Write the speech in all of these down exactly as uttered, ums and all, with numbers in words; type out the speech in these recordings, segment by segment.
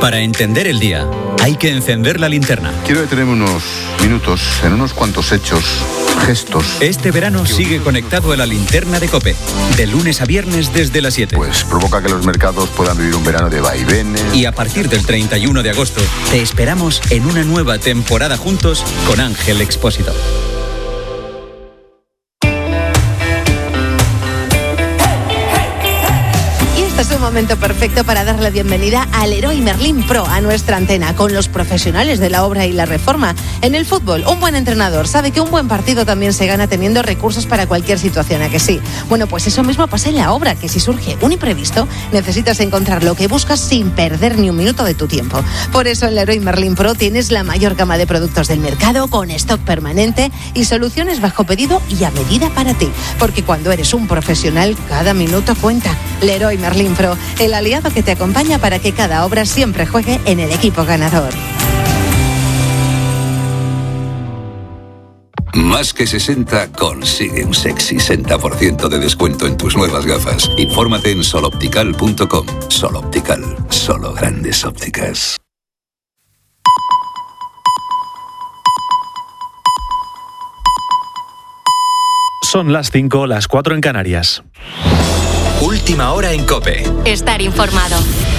Para entender el día, hay que encender la linterna. Quiero detenerme unos minutos en unos cuantos hechos, gestos. Este verano sigue conectado a la linterna de COPE, de lunes a viernes desde las siete. Pues provoca que los mercados puedan vivir un verano de vaivenes. Y a partir del treinta y uno de agosto, te esperamos en una nueva temporada juntos con Ángel Expósito. Es un momento perfecto para dar la bienvenida al Leroy Merlin Pro a nuestra antena, con los profesionales de la obra y la reforma. En el fútbol, un buen entrenador sabe que un buen partido también se gana teniendo recursos para cualquier situación, ¿a que sí? Bueno, pues eso mismo pasa en la obra, que si surge un imprevisto, necesitas encontrar lo que buscas sin perder ni un minuto de tu tiempo. Por eso en Leroy Merlin Pro tienes la mayor gama de productos del mercado, con stock permanente y soluciones bajo pedido y a medida para ti. Porque cuando eres un profesional, cada minuto cuenta. Leroy Merlin Pro, el aliado que te acompaña para que cada obra siempre juegue en el equipo ganador. Más que sesenta consigue un sexy sesenta por ciento de descuento en tus nuevas gafas. Infórmate en sol optical punto com. Sol Optical, solo grandes ópticas. Son las cinco, las cuatro en Canarias. Última hora en COPE. Estar informado.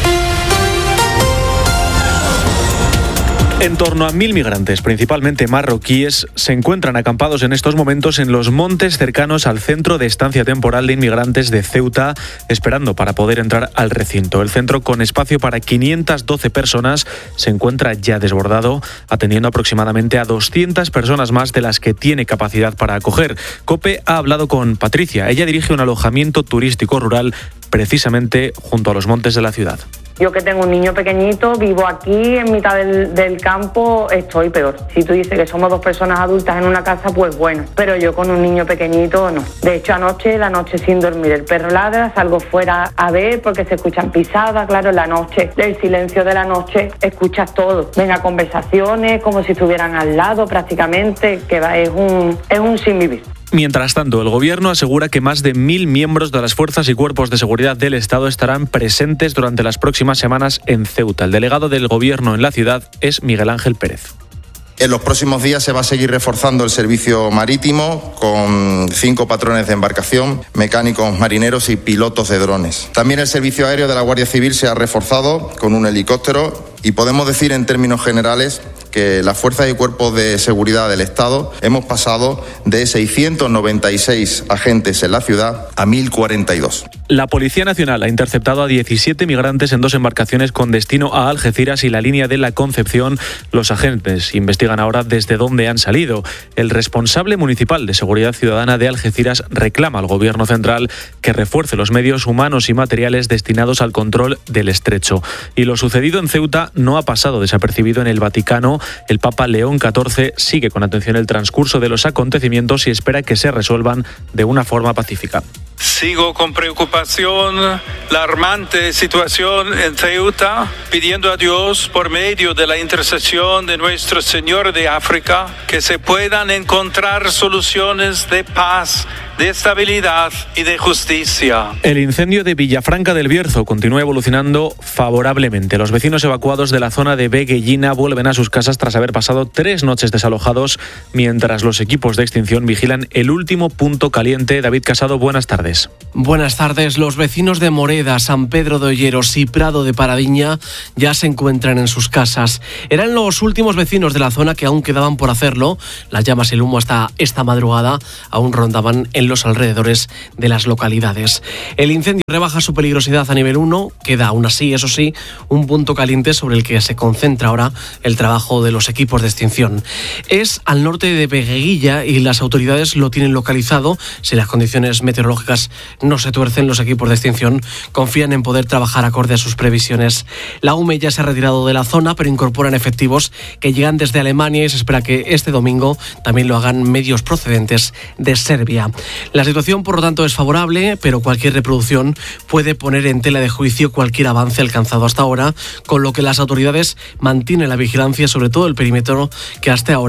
En torno a mil migrantes, principalmente marroquíes, se encuentran acampados en estos momentos en los montes cercanos al centro de estancia temporal de inmigrantes de Ceuta, esperando para poder entrar al recinto. El centro, con espacio para quinientas doce personas, se encuentra ya desbordado, atendiendo aproximadamente a doscientas personas más de las que tiene capacidad para acoger. COPE ha hablado con Patricia. Ella dirige un alojamiento turístico rural precisamente junto a los montes de la ciudad. Yo, que tengo un niño pequeñito, vivo aquí en mitad del, del campo, estoy peor. Si tú dices que somos dos personas adultas en una casa, pues bueno, pero yo con un niño pequeñito no. De hecho, anoche, la noche sin dormir, el perro ladra, salgo fuera a ver porque se escuchan pisadas, claro, la noche, el silencio de la noche, escuchas todo. Venga, conversaciones como si estuvieran al lado prácticamente, que va, es un, es un sin vivir. Mientras tanto, el Gobierno asegura que más de mil miembros de las fuerzas y cuerpos de seguridad del Estado estarán presentes durante las próximas semanas en Ceuta. El delegado del Gobierno en la ciudad es Miguel Ángel Pérez. En los próximos días se va a seguir reforzando el servicio marítimo con cinco patrones de embarcación, mecánicos marineros y pilotos de drones. También el servicio aéreo de la Guardia Civil se ha reforzado con un helicóptero y podemos decir en términos generales que las fuerzas y cuerpos de seguridad del Estado hemos pasado de seiscientos noventa y seis agentes en la ciudad a mil cuarenta y dos. La Policía Nacional ha interceptado a diecisiete migrantes en dos embarcaciones con destino a Algeciras y la línea de la Concepción. Los agentes investigan ahora desde dónde han salido. El responsable municipal de Seguridad Ciudadana de Algeciras reclama al Gobierno central que refuerce los medios humanos y materiales destinados al control del estrecho. Y lo sucedido en Ceuta no ha pasado desapercibido en el Vaticano. El Papa León catorce sigue con atención el transcurso de los acontecimientos y espera que se resuelvan de una forma pacífica. Sigo con preocupación la alarmante situación en Ceuta, pidiendo a Dios, por medio de la intercesión de Nuestro Señor de África, que se puedan encontrar soluciones de paz, de estabilidad y de justicia. El incendio de Villafranca del Bierzo continúa evolucionando favorablemente. Los vecinos evacuados de la zona de Beguellina vuelven a sus casas tras haber pasado tres noches desalojados, mientras los equipos de extinción vigilan el último punto caliente. David Casado, buenas tardes. Buenas tardes. Los vecinos de Moreda, San Pedro de Olleros y Prado de Paradiña ya se encuentran en sus casas. Eran los últimos vecinos de la zona que aún quedaban por hacerlo. Las llamas y el humo hasta esta madrugada aún rondaban en los alrededores de las localidades. El incendio rebaja su peligrosidad a nivel uno. Queda aún así, eso sí, un punto caliente sobre el que se concentra ahora el trabajo de los equipos de extinción. Es al norte de Begueguilla y las autoridades lo tienen localizado. Si las condiciones meteorológicas no se tuercen, los equipos de extinción confían en poder trabajar acorde a sus previsiones. La U M E ya se ha retirado de la zona, pero incorporan efectivos que llegan desde Alemania y se espera que este domingo también lo hagan medios procedentes de Serbia. La situación, por lo tanto, es favorable, pero cualquier reproducción puede poner en tela de juicio cualquier avance alcanzado hasta ahora, con lo que las autoridades mantienen la vigilancia sobre todo el perímetro que hasta ahora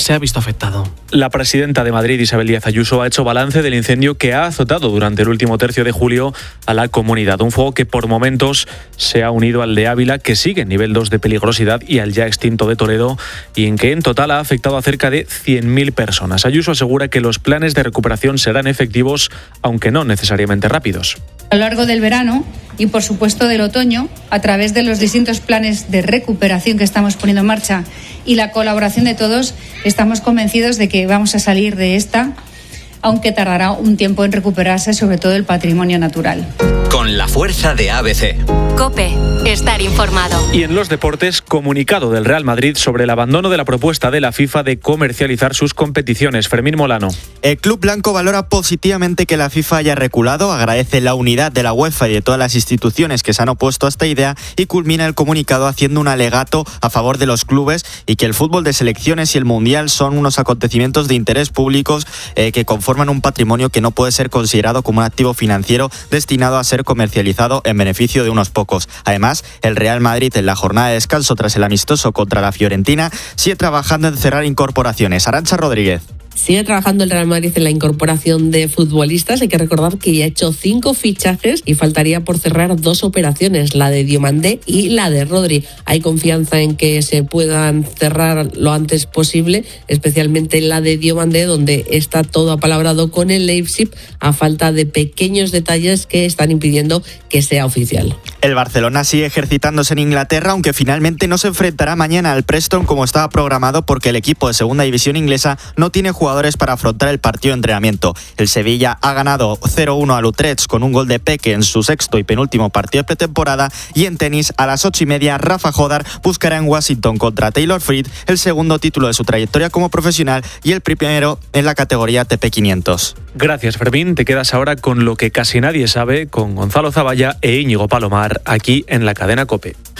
se ha visto afectado. La presidenta de Madrid, Isabel Díaz Ayuso, ha hecho balance del incendio que ha azotado durante el último tercio de julio a la comunidad. Un fuego que por momentos se ha unido al de Ávila, que sigue en nivel dos de peligrosidad, y al ya extinto de Toledo, y en que en total ha afectado a cerca de cien mil personas. Ayuso asegura que los planes de recuperación serán efectivos, aunque no necesariamente rápidos. A lo largo del verano y, por supuesto, del otoño, a través de los distintos planes de recuperación que estamos poniendo en marcha y la colaboración de todos, estamos convencidos de que vamos a salir de esta, aunque tardará un tiempo en recuperarse, sobre todo el patrimonio natural. Con la fuerza de A B C. COPE. Estar informado. Y en los deportes, comunicado del Real Madrid sobre el abandono de la propuesta de la FIFA de comercializar sus competiciones. Fermín Molano. El club blanco valora positivamente que la FIFA haya reculado, agradece la unidad de la UEFA y de todas las instituciones que se han opuesto a esta idea y culmina el comunicado haciendo un alegato a favor de los clubes y que el fútbol de selecciones y el Mundial son unos acontecimientos de interés públicos eh, que conforman un patrimonio que no puede ser considerado como un activo financiero destinado a ser comercializado en beneficio de unos pocos. Además, el Real Madrid en la jornada de descanso tras el amistoso contra la Fiorentina sigue trabajando en cerrar incorporaciones. Arantxa Rodríguez. Sigue trabajando el Real Madrid en la incorporación de futbolistas. Hay que recordar que ya ha hecho cinco fichajes y faltaría por cerrar dos operaciones, la de Diomandé y la de Rodri. Hay confianza en que se puedan cerrar lo antes posible, especialmente la de Diomandé, donde está todo apalabrado con el Leipzig a falta de pequeños detalles que están impidiendo que sea oficial. El Barcelona sigue ejercitándose en Inglaterra, aunque finalmente no se enfrentará mañana al Preston como estaba programado, porque el equipo de segunda división inglesa no tiene jugadores para afrontar el partido de entrenamiento. El Sevilla ha ganado cero uno al Utrecht con un gol de Peque en su sexto y penúltimo partido de pretemporada. Y en tenis, a las ocho y media, Rafa Jodar buscará en Washington contra Taylor Fritz el segundo título de su trayectoria como profesional y el primero en la categoría A T P quinientos. Gracias, Fermín. Te quedas ahora con lo que casi nadie sabe, con Gonzalo Zavalla e Íñigo Palomar, aquí en la cadena COPE.